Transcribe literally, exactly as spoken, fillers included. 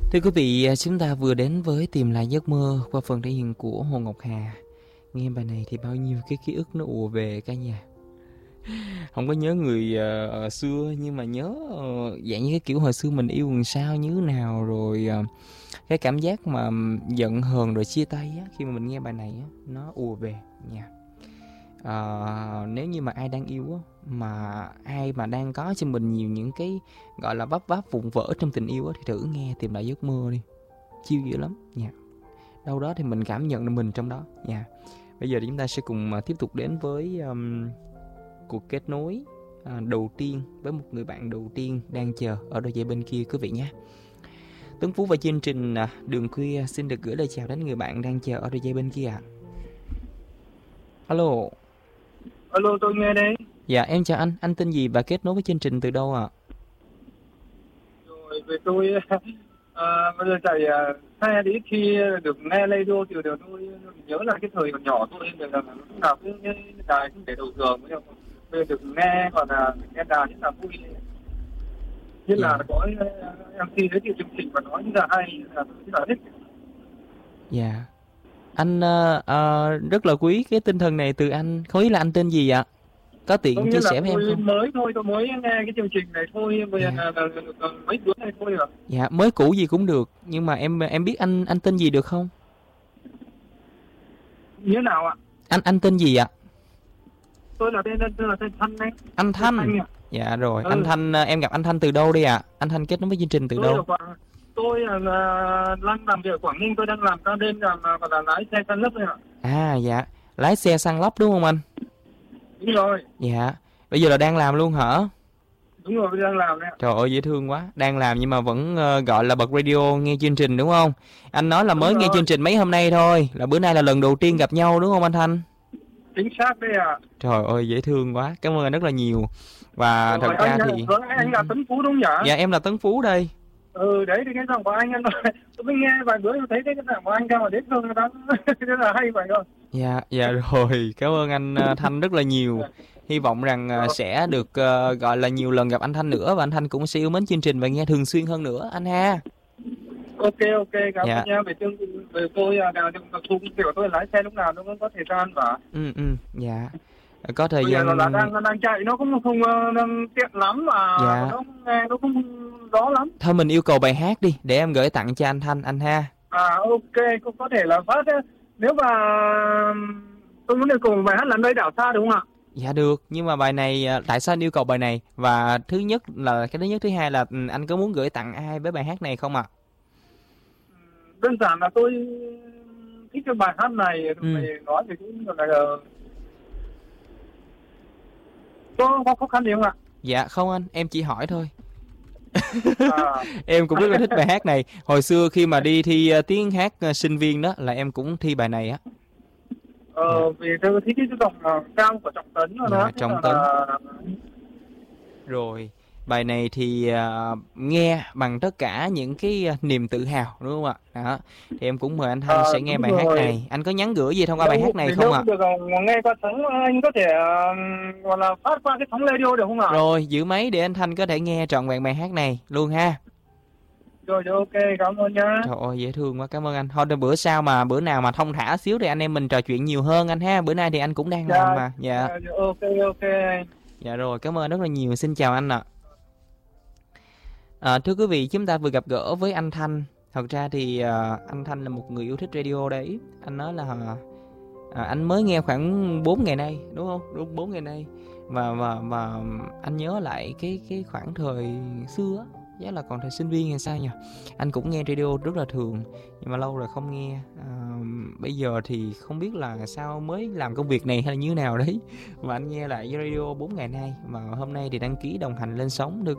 Thưa quý vị, chúng ta vừa đến với Tìm Lại Giấc Mơ qua phần thể hiện của Hồ Ngọc Hà. Nghe bài này thì bao nhiêu cái ký ức nó ùa về cả nhà. Không có nhớ người uh, xưa, nhưng mà nhớ uh, dạng như cái kiểu hồi xưa mình yêu làm sao như thế nào, rồi uh, cái cảm giác mà giận hờn rồi chia tay á, khi mà mình nghe bài này á, nó ùa về nha. Uh, nếu như mà ai đang yêu á, mà ai mà đang có cho mình nhiều những cái gọi là vấp váp vụn vỡ trong tình yêu á, thì thử nghe Tìm Lại Giấc Mơ đi, chill dữ lắm nha. Đâu đó thì mình cảm nhận được mình trong đó nha. Bây giờ thì chúng ta sẽ cùng uh, tiếp tục đến với um, cuộc kết nối uh, đầu tiên với một người bạn đầu tiên đang chờ ở đôi dây bên kia quý vị nhé. Tuấn Phú và chương trình uh, Đường Khuya xin được gửi lời chào đến người bạn đang chờ ở đôi dây bên kia ạ. À. Alo. Alo, tôi nghe đây. Dạ, em chào anh. Anh tên gì và kết nối với chương trình từ đâu ạ? À? Rồi, về tôi à, bây giờ chạy xe đi khi được nghe radio thì đều tôi nhớ là cái thời còn nhỏ tôi bây giờ lúc nào cứ cái đài cũng để đầu giường, bây giờ được nghe còn là nghe đài rất là vui. Như là có em xê giới thiệu chương trình và nói như là hay là rất là thích. Dạ. Anh uh, uh, rất là quý cái tinh thần này từ anh. Không biết là anh tên gì ạ? Có tiện chia sẻ với em không? Mới thôi, tôi mới nghe cái chương trình này thôi, bây giờ là, là, là mấy bữa này thôi rồi. Dạ, mới cũ gì cũng được, nhưng mà em em biết anh anh tên gì được không? Như nào ạ? Anh anh tên gì ạ? Tôi là tên tên là tên Thanh đấy. Anh Thanh. Thanh dạ rồi, ừ. Anh Thanh, em gặp anh Thanh từ đâu đi ạ? À? Anh Thanh kết nối với chương trình từ tôi đâu? Quảng, tôi là đang làm việc ở Quảng Ninh, tôi đang làm ca đêm làm là, là lái xe săn lấp đấy ạ. À dạ, lái xe săn lấp đúng không anh? Đúng rồi. Dạ, bây giờ là đang làm luôn hả? Đúng rồi, đang làm đấy. Trời ơi dễ thương quá, đang làm nhưng mà vẫn uh, gọi là bật radio nghe chương trình đúng không? Anh nói là mới đúng nghe rồi. Chương trình mấy hôm nay thôi, là bữa nay là lần đầu tiên gặp nhau đúng không anh Thanh? Chính xác đấy ạ. À. Trời ơi dễ thương quá, cảm ơn anh rất là nhiều. Và rồi, thật ra anh, thì... Rồi, anh là Tấn Phú đúng không nhỉ? Dạ em là Tấn Phú đây. Ừ đấy thì cái giọng của anh, anh tôi mới nghe vài bữa tôi thấy cái giọng của anh ra mà dễ thương lắm, rất là hay vậy thôi. Dạ, dạ rồi, cảm ơn anh Thanh rất là nhiều. Hy vọng rằng uh, sẽ được uh, gọi là nhiều lần gặp anh Thanh nữa, và anh Thanh cũng sẽ yêu mến chương trình và nghe thường xuyên hơn nữa anh ha. Ok ok, cảm ơn nha. Về chương về tôi nào đặc thù kiểu tôi lái xe lúc nào nó cũng có thời gian và. Ừ ừ dạ. Có thời gian. Bây giờ là đang đang chạy nó cũng không đang tiện lắm mà dạ. Nó nghe nó không rõ lắm. Thôi mình yêu cầu bài hát đi để em gửi tặng cho anh Thanh anh ha. À ok, cũng có thể là phát nếu mà tôi muốn yêu cầu bài hát là Nơi Đảo Xa đúng không ạ? Dạ được, nhưng mà bài này tại sao anh yêu cầu bài này? Và thứ nhất là cái thứ nhất, thứ hai là anh có muốn gửi tặng ai với bài hát này không ạ? À? Đơn giản là tôi thích cái bài hát này, ừ. Nói thì cũng là có có khó khăn gì không ạ? Dạ không anh, em chỉ hỏi thôi. À. Em cũng rất là thích bài hát này. Hồi xưa khi mà đi thi uh, tiếng hát uh, sinh viên đó là em cũng thi bài này á. Ờ, dạ. Vì tôi thích cái giọng cao của Trọng Tấn rồi. Dạ, đó. Trọng Tấn. Là... Rồi, bài này thì uh, nghe bằng tất cả những cái uh, niềm tự hào đúng không ạ? Đó. Thì em cũng mời anh Thanh à, sẽ nghe bài rồi. Hát này. Anh có nhắn gửi gì thông qua đâu, bài hát này không ạ? À? Được nghe qua sóng, anh có thể uh, gọi là phát qua cái sóng radio được không ạ? À? Rồi, giữ máy để anh Thanh có thể nghe trọn vẹn bài hát này luôn ha. Rồi, rồi ok, cảm ơn nha. Trời ơi dễ thương quá, cảm ơn anh. Thôi bữa sau mà bữa nào mà thông thả xíu thì anh em mình trò chuyện nhiều hơn anh ha. Bữa nay thì anh cũng đang dạ, làm mà. Dạ. Dạ. Ok ok. Dạ rồi, cảm ơn rất là nhiều. Xin chào anh ạ. À, thưa quý vị, chúng ta vừa gặp gỡ với anh Thanh. Thật ra thì uh, anh Thanh là một người yêu thích radio đấy. Anh nói là uh, anh mới nghe khoảng bốn ngày nay, đúng không? Đúng bốn ngày nay. Và và và anh nhớ lại cái cái khoảng thời xưa á, chắc là còn thời sinh viên hay sao nhỉ? Anh cũng nghe radio rất là thường, nhưng mà lâu rồi không nghe. À, bây giờ thì không biết là sao mới làm công việc này hay là như thế nào đấy mà anh nghe lại radio bốn ngày nay, mà hôm nay thì đăng ký đồng hành lên sóng được.